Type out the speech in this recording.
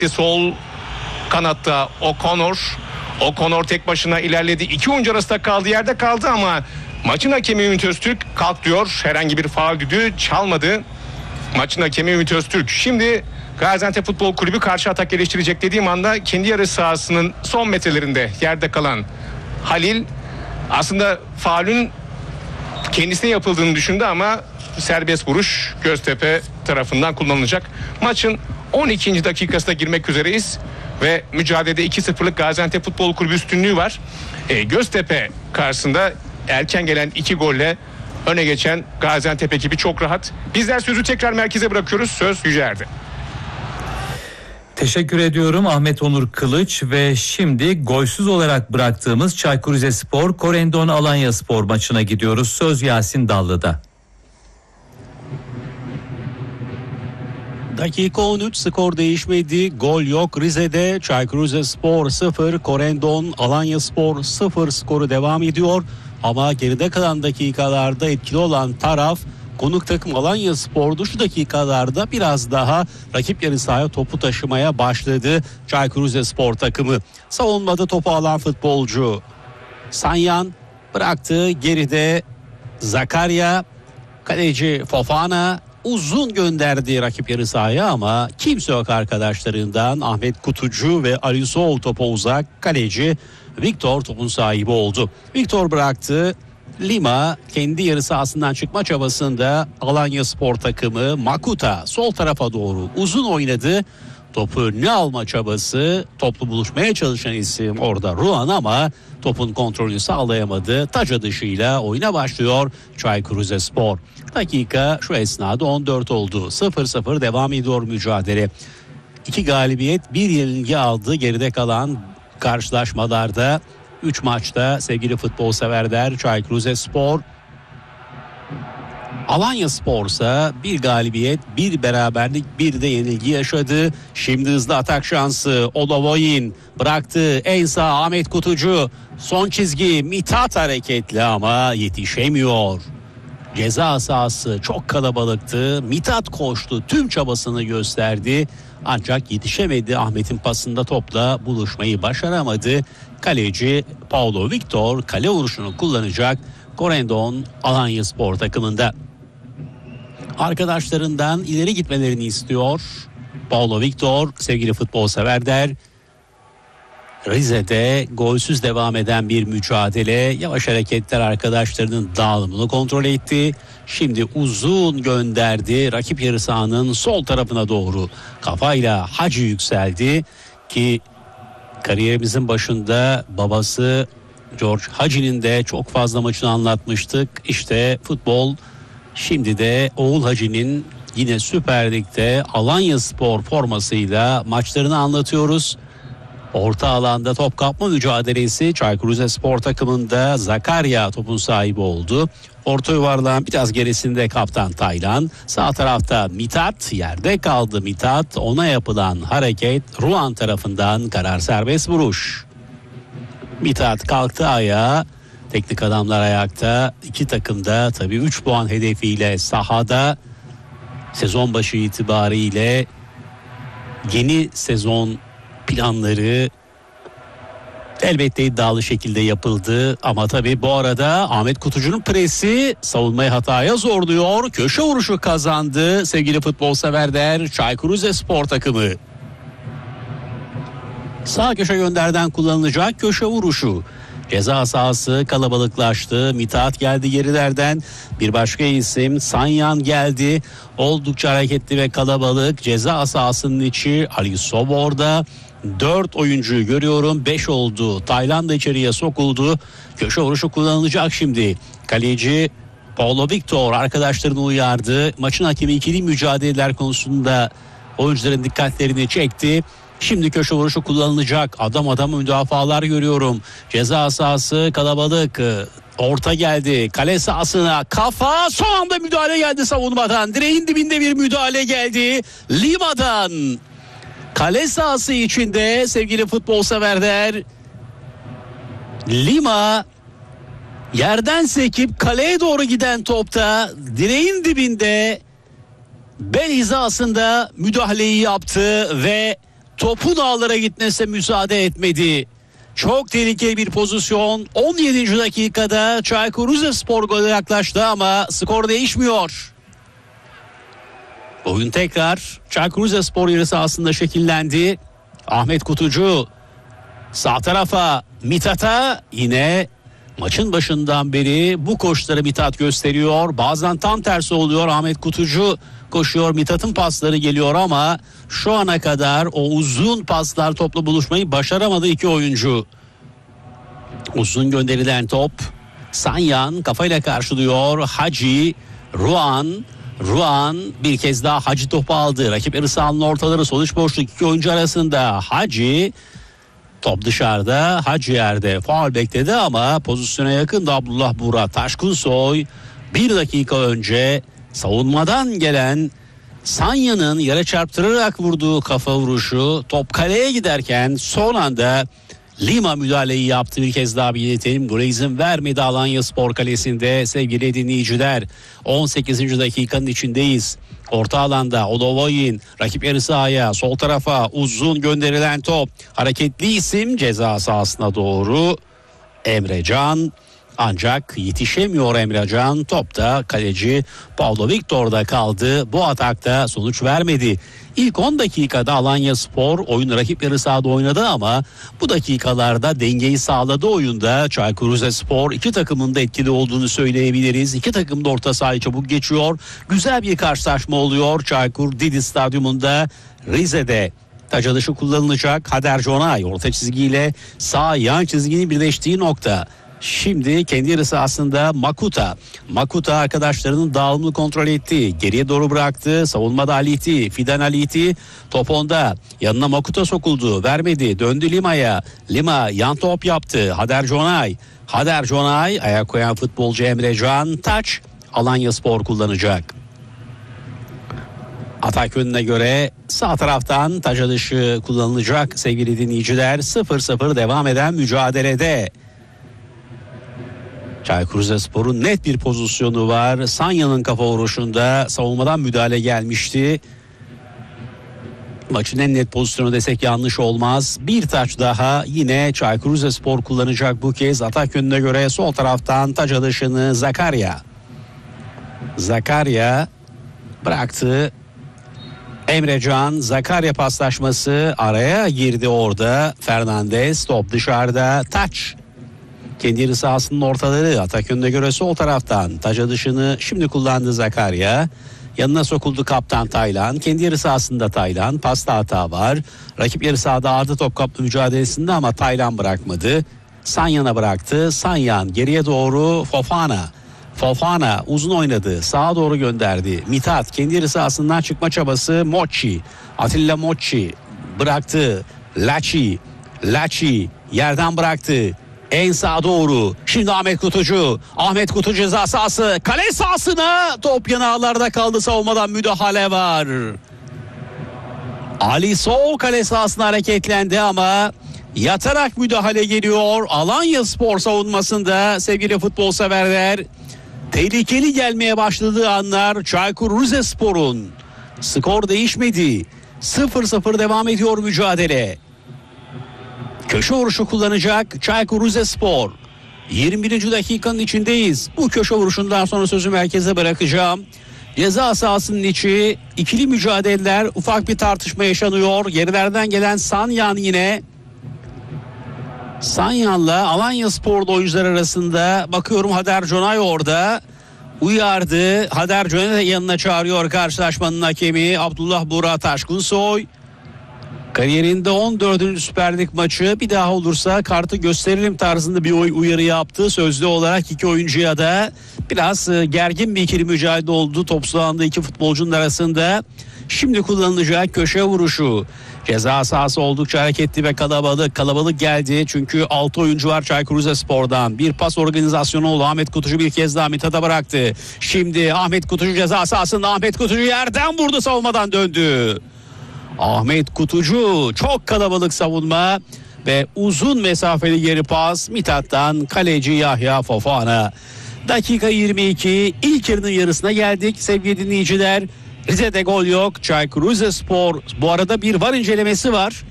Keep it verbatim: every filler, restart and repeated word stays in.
Sol kanatta O'Connor. O'Connor tek başına ilerledi. İki oyuncu arasında kaldı, yerde kaldı ama maçın hakemi Ümit Öztürk kalk diyor. Herhangi bir faul düdüğü çalmadı. Maçın hakemi Ümit Öztürk. Şimdi Gaziantep Futbol Kulübü karşı atak geliştirecek dediğim anda kendi yarı sahasının son metrelerinde yerde kalan Halil aslında faulün kendisine yapıldığını düşündü ama serbest vuruş Göztepe tarafından kullanılacak. Maçın on ikinci dakikasına girmek üzereyiz ve mücadelede iki sıfırlık Gaziantep Futbol Kulübü üstünlüğü var. E, Göztepe karşısında erken gelen iki golle öne geçen Gaziantep ekibi çok rahat. Bizler sözü tekrar merkeze bırakıyoruz. Söz Yücel'de. Teşekkür ediyorum Ahmet Onur Kılıç ve şimdi golsüz olarak bıraktığımız Çaykur Rizespor Korendon Alanyaspor maçına gidiyoruz. Söz Yasin Dallı'da. Dakika on üç, skor değişmedi, gol yok. Rize'de Çaykur Rizespor sıfır, Korendon Alanyaspor sıfır skoru devam ediyor. Ama geride kalan dakikalarda etkili olan taraf konuk takım Alanyaspor'du. Şu dakikalarda biraz daha rakip yarı sahaya topu taşımaya başladı Çaykur Rizespor takımı. Savunmada topu alan futbolcu Sanyan bıraktı, geride Zakaria, kaleci Fofana uzun gönderdi rakip yarı sahaya ama kimse yok arkadaşlarından. Ahmet Kutucu ve Alisov topa uzak, kaleci Victor topun sahibi oldu. Victor bıraktı. Lima kendi yarı sahasından çıkma çabasında Alanyaspor takımı Makuta sol tarafa doğru uzun oynadı. Topu ne alma çabası, toplu buluşmaya çalışan isim orada Ruan ama topun kontrolünü sağlayamadı. Taç atışıyla oyuna başlıyor Çaykur Rizespor. Dakika şu esnada on dört oldu. sıfır sıfır devam ediyor mücadele. İki galibiyet, bir yenilgi aldı geride kalan karşılaşmalarda. üç maçta sevgili futbol severler Çaykur Rizespor. Alanyaspor ise bir galibiyet, bir beraberlik, bir de yenilgi yaşadı. Şimdi hızlı atak şansı. Olovoyin bıraktı. En sağ Ahmet Kutucu. Son çizgi Mithat hareketli ama yetişemiyor. Ceza sahası çok kalabalıktı. Mithat koştu. Tüm çabasını gösterdi. Ancak yetişemedi. Ahmet'in pasında topla buluşmayı başaramadı. Kaleci Paulo Victor kale vuruşunu kullanacak Korendon Alanyaspor takımında. Arkadaşlarından ileri gitmelerini istiyor Paulo Victor. Sevgili futbol severler, Rize'de golsüz devam eden bir mücadele. Yavaş hareketler arkadaşlarının dağılımını kontrol etti. Şimdi uzun gönderdi rakip yarı sahanın sol tarafına doğru. Kafayla Hacı yükseldi ki kariyerimizin başında babası George Hacı'nin de çok fazla maçını anlatmıştık. İşte futbol şimdi de oğul Hacı'nin yine Süper Lig'de Alanyaspor formasıyla maçlarını anlatıyoruz. Orta alanda top kapma mücadelesi Çaykur Rizespor takımında Zakaria topun sahibi oldu. Orta yuvarlağın biraz gerisinde kaptan Taylan. Sağ tarafta Mithat, yerde kaldı Mithat. Ona yapılan hareket Ruan tarafından karar serbest vuruş. Mithat kalktı ayağa. Teknik adamlar ayakta. İki takım da tabii üç puan hedefiyle sahada. Sezon başı itibariyle yeni sezon planları elbette iddialı şekilde yapıldı ama tabii bu arada Ahmet Kutucu'nun presi savunmayı hataya zorluyor. Köşe vuruşu kazandı sevgili futbol severler Çaykur Rizespor takımı. Sağ köşe gönderden kullanılacak köşe vuruşu. Ceza sahası kalabalıklaştı. Mithat geldi gerilerden. Bir başka isim Sanyan geldi. Oldukça hareketli ve kalabalık. Ceza sahasının içi Alisov orada. Dört oyuncuyu görüyorum. Beş oldu. Tayland da içeriye sokuldu. Köşe vuruşu kullanılacak şimdi. Kaleci Paulo Victor arkadaşlarını uyardı. Maçın hakemi ikili mücadeleler konusunda oyuncuların dikkatlerini çekti. Şimdi köşe vuruşu kullanılacak. Adam adamı müdafalar görüyorum. Ceza sahası kalabalık. Orta geldi. Kale sahasına kafa. Son anda müdahale geldi savunmadan. Direğin dibinde bir müdahale geldi. Lima'dan. Kale sahası içinde sevgili futbol severler. Lima yerden sekip kaleye doğru giden topta direğin dibinde bel hizasında müdahaleyi yaptı ve topun ağlara gitmesine müsaade etmedi. Çok tehlikeli bir pozisyon. on yedinci dakikada Çaykur Rizespor gole yaklaştı ama skor değişmiyor. Oyun tekrar Çaykur Rizespor yarı sahasında şekillendi. Ahmet Kutucu sağ tarafa Mithat'a, yine maçın başından beri bu koşuları Mithat gösteriyor. Bazen tam tersi oluyor. Ahmet Kutucu koşuyor, Mithat'ın pasları geliyor ama şu ana kadar o uzun paslar topla buluşmayı başaramadı iki oyuncu. Uzun gönderilen top, Sanyan kafayla karşılıyor. Hacı, Ruan, Ruan bir kez daha Hacı topu aldı. Rakip yarı sahanın ortaları, sonuç boşluk iki oyuncu arasında. Hacı, top dışarıda, Hacı yerde faul bekledi ama pozisyona yakındı Abdullah Buğra Taşkunsoy. Bir dakika önce savunmadan gelen Sanya'nın yere çarptırarak vurduğu kafa vuruşu, top kaleye giderken son anda Lima müdahaleyi yaptı. Bir kez daha belirtelim. Gole izin vermedi Alanyaspor kalesinde sevgili dinleyiciler. on sekizinci dakikanın içindeyiz. Orta alanda Olovoyin rakip yarı sahaya, sol tarafa uzun gönderilen top. Hareketli isim ceza sahasına doğru Emrecan. Ancak yetişemiyor Emrecan. Top da kaleci Paulo Victor'da kaldı. Bu atakta sonuç vermedi. İlk on dakikada Alanyaspor oyun rakip yarı sahada oynadı ama bu dakikalarda dengeyi sağladı oyunda. Çaykur Rizespor iki takımın da etkili olduğunu söyleyebiliriz. İki takım da orta sahayı çabuk geçiyor. Güzel bir karşılaşma oluyor Çaykur Didi Stadyumunda, Rize'de. Taç atışı kullanılacak. Hader Jonay orta çizgiyle sağ yan çizginin birleştiği nokta. Şimdi kendi yarı sahasında Makuta. Makuta arkadaşlarının dağılımını kontrol etti. Geriye doğru bıraktı. Savunmada Aliti. Fidan Aliti. Top onda. Yanına Makuta sokuldu. Vermedi. Döndü Lima'ya. Lima yan top yaptı. Hader Jonay. Hader Jonay. Ayak koyan futbolcu Emrecan. Taç Alanyaspor kullanacak. Atak yönüne göre sağ taraftan taç atışı kullanılacak sevgili dinleyiciler. sıfır sıfır devam eden mücadelede. Çaykur Rizespor'un net bir pozisyonu var. Sanya'nın kafa vuruşunda savunmadan müdahale gelmişti. Maçın en net pozisyonu desek yanlış olmaz. Bir taç daha yine Çaykur Rizespor kullanacak bu kez. Atak yönüne göre sol taraftan taç atışını Zakarya. Zakarya bıraktı. Emrecan, Zakarya paslaşması araya girdi orada. Fernandez, top dışarıda, taç. Kendi yarı sahasının ortaları, atak yönüne göre sol taraftan taç atışını şimdi kullandı Zakarya. Yanına sokuldu kaptan Taylan. Kendi yarı sahasında Taylan. Pasta hata var. Rakip yarı sahada ardı top kaplı mücadelesinde ama Taylan bırakmadı. Sanyan'a bıraktı. Sanyan geriye doğru Fofana. Fofana uzun oynadı. Sağa doğru gönderdi. Mithat kendi yarı sahasından çıkma çabası. Mochi. Atilla Mochi bıraktı. Laci. Laci yerden bıraktı. En sağa doğru. Şimdi Ahmet Kutucu. Ahmet Kutucu ceza sahası. Kale sahasına. Top yanağlarda kaldı. Savunmadan müdahale var. Ali Sow kale sahasına hareketlendi ama yatarak müdahale geliyor. Alanyaspor savunmasında sevgili futbol severler. Tehlikeli gelmeye başladığı anlar Çaykur Rizespor'un. Skor değişmedi. sıfır sıfır devam ediyor mücadele. Köşe vuruşu kullanacak Çaykur Rizespor. yirmi birinci dakikanın içindeyiz. Bu köşe vuruşundan sonra sözü merkeze bırakacağım. Ceza sahasının içi, ikili mücadeleler, ufak bir tartışma yaşanıyor. Gerilerden gelen Sanyan yine. Sanyan'la Alanyaspor'da oyuncular arasında bakıyorum Hader Jonay orada. Uyardı. Hader Jonay da yanına çağırıyor karşılaşmanın hakemi Abdullah Buğra Taşkunsoy. Kariyerinde on dördüncü Süper Lig maçı, bir daha olursa kartı gösteririm tarzında bir uyarı yaptı. Sözlü olarak iki oyuncuya da biraz gergin bir ikili mücadele oldu. Top sahanda iki futbolcunun arasında. Şimdi kullanılacak köşe vuruşu. Ceza sahası oldukça hareketli ve kalabalık. Kalabalık geldi çünkü altı oyuncu var Çaykur Rizespor'dan. Bir pas organizasyonu oldu. Ahmet Kutucu bir kez daha Mithat'a bıraktı. Şimdi Ahmet Kutucu ceza sahasında. Ahmet Kutucu yerden vurdu, savunmadan döndü. Ahmet Kutucu, çok kalabalık savunma ve uzun mesafeli geri pas Mithat'tan kaleci Yahya Fofana. Dakika yirmi iki, ilk yarının yarısına geldik sevgili dinleyiciler. Rize'de gol yok. Çaykur Rizespor bu arada bir var incelemesi var.